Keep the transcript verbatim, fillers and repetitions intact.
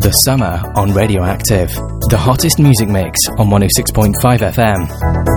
The Summer on Radioactive. The hottest music mix on one oh six point five F M.